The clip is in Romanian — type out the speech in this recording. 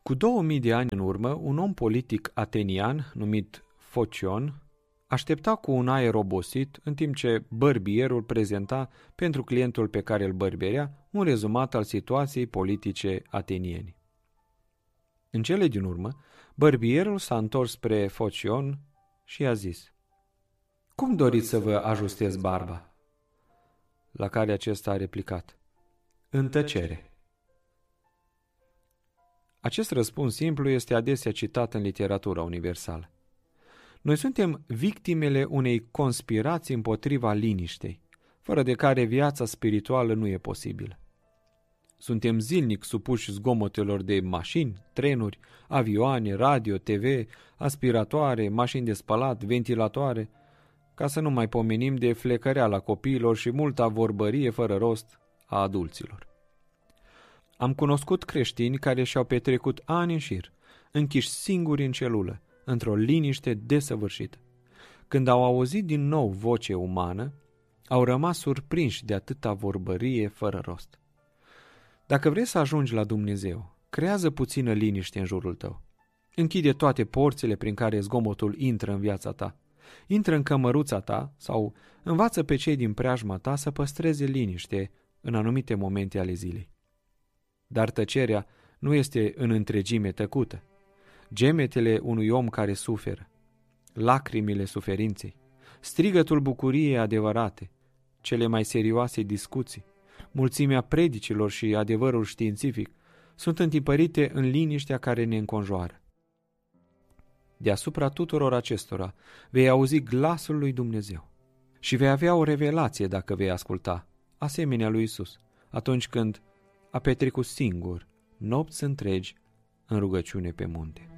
Cu 2000 de ani în urmă, un om politic atenian numit Focion aștepta cu un aer obosit în timp ce bărbierul prezenta pentru clientul pe care îl bărberea un rezumat al situației politice ateniene. În cele din urmă, bărbierul s-a întors spre Focion și i-a zis: "Cum doriți să vă ajustez barba?" La care acesta a replicat: "În tăcere." Acest răspuns simplu este adesea citat în literatura universală. Noi suntem victimele unei conspirații împotriva liniștei, fără de care viața spirituală nu e posibilă. Suntem zilnic supuși zgomotelor de mașini, trenuri, avioane, radio, TV, aspiratoare, mașini de spălat, ventilatoare, ca să nu mai pomenim de flecăreala copiilor și multa vorbărie fără rost a adulților. Am cunoscut creștini care și-au petrecut ani în șir, închiși singuri în celulă, într-o liniște desăvârșită. Când au auzit din nou voce umană, au rămas surprinși de atâta vorbărie fără rost. Dacă vrei să ajungi la Dumnezeu, creează puțină liniște în jurul tău. Închide toate porțile prin care zgomotul intră în viața ta. Intră în cămăruța ta sau învață pe cei din preajma ta să păstreze liniște în anumite momente ale zilei. Dar tăcerea nu este în întregime tăcută. Gemetele unui om care suferă, lacrimile suferinței, strigătul bucuriei adevărate, cele mai serioase discuții, mulțimea predicilor și adevărul științific sunt întipărite în liniștea care ne înconjoară. Deasupra tuturor acestora vei auzi glasul lui Dumnezeu și vei avea o revelație dacă vei asculta, asemenea lui Isus, atunci când a petrecut singur nopți întregi în rugăciune pe munte.